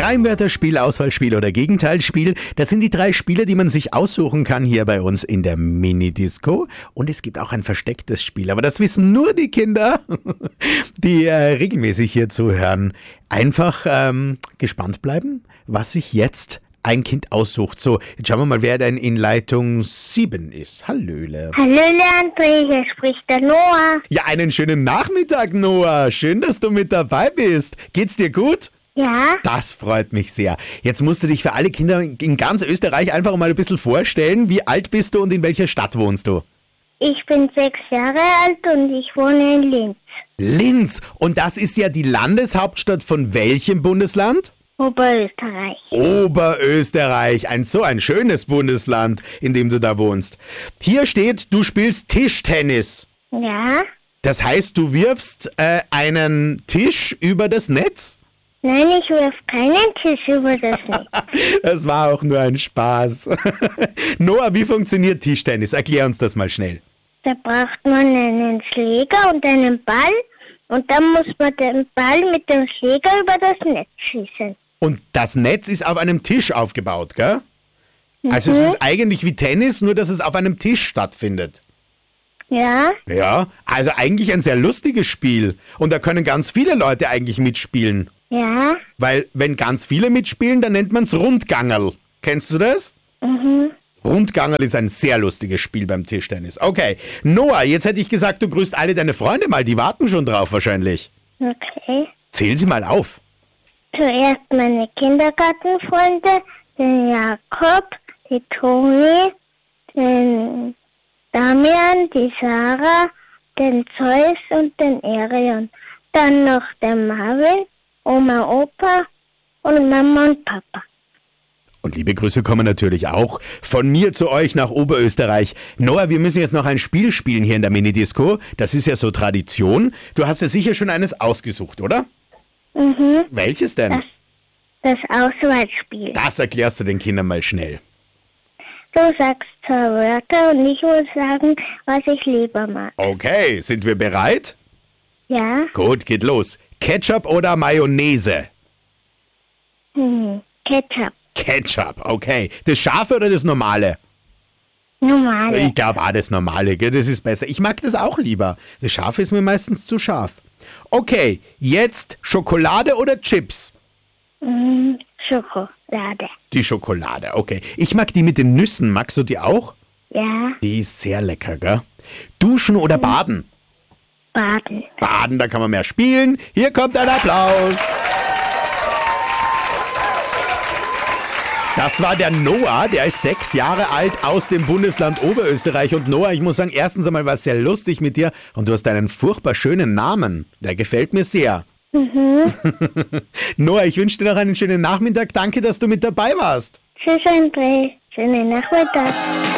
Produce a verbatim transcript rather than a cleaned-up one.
Reimwörterspiel, Auswahlspiel oder Gegenteilspiel. Das sind die drei Spiele, die man sich aussuchen kann hier bei uns in der Mini-Disco. Und es gibt auch ein verstecktes Spiel, aber das wissen nur die Kinder, die äh, regelmäßig hier zuhören. Einfach ähm, gespannt bleiben, was sich jetzt ein Kind aussucht. So, jetzt schauen wir mal, wer denn in Leitung sieben ist. Hallöle. Hallöle André, hier spricht der Noah. Ja, einen schönen Nachmittag, Noah. Schön, dass du mit dabei bist. Geht's dir gut? Ja? Das freut mich sehr. Jetzt musst du dich für alle Kinder in ganz Österreich einfach mal ein bisschen vorstellen. Wie alt bist du und in welcher Stadt wohnst du? Ich bin sechs Jahre alt und ich wohne in Linz. Linz. Und das ist ja die Landeshauptstadt von welchem Bundesland? Oberösterreich. Oberösterreich, ein so ein schönes Bundesland, in dem du da wohnst. Hier steht, du spielst Tischtennis. Ja? Das heißt, du wirfst äh, einen Tisch über das Netz? Nein, ich wirf keinen Tisch über das Netz. Das war auch nur ein Spaß. Noah, wie funktioniert Tischtennis? Erklär uns das mal schnell. Da braucht man einen Schläger und einen Ball und dann muss man den Ball mit dem Schläger über das Netz schießen. Und das Netz ist auf einem Tisch aufgebaut, gell? Also Mhm. es ist eigentlich wie Tennis, nur dass es auf einem Tisch stattfindet. Ja? Ja, also eigentlich ein sehr lustiges Spiel. Und da können ganz viele Leute eigentlich mitspielen. Ja? Weil wenn ganz viele mitspielen, dann nennt man es Rundgangerl. Kennst du das? Mhm. Rundgangerl ist ein sehr lustiges Spiel beim Tischtennis. Okay, Noah, jetzt hätte ich gesagt, du grüßt alle deine Freunde mal. Die warten schon drauf wahrscheinlich. Okay. Zähl sie mal auf. Zuerst meine Kindergartenfreunde, den Jakob, die Toni, den Damian, die Sarah, den Zeus und den Erion. Dann noch den Marvin, Oma, Opa und Mama und Papa. Und liebe Grüße kommen natürlich auch von mir zu euch nach Oberösterreich. Noah, wir müssen jetzt noch ein Spiel spielen hier in der Minidisco. Das ist ja so Tradition. Du hast ja sicher schon eines ausgesucht, oder? Mhm. Welches denn? Das, das Auswahlspiel. Das erklärst du den Kindern mal schnell. Du sagst zwei Wörter und ich muss sagen, was ich lieber mag. Okay, sind wir bereit? Ja? Gut, geht los. Ketchup oder Mayonnaise? Hm. Ketchup. Ketchup, okay. Das scharfe oder das normale? Normale. Ich glaube auch das normale, gell? Das ist besser. Ich mag das auch lieber. Das scharfe ist mir meistens zu scharf. Okay, jetzt Schokolade oder Chips? Hm. Schokolade. Die Schokolade, okay. Ich mag die mit den Nüssen. Magst du die auch? Ja? Die ist sehr lecker, gell? Duschen oder baden? Baden. Baden, da kann man mehr spielen. Hier kommt ein Applaus. Das war der Noah, der ist sechs Jahre alt aus dem Bundesland Oberösterreich. Und Noah, ich muss sagen, erstens einmal war es sehr lustig mit dir und du hast einen furchtbar schönen Namen. Der gefällt mir sehr. Mhm. Noah, ich wünsche dir noch einen schönen Nachmittag. Danke, dass du mit dabei warst. Tschüss, André. Schönen Nachmittag.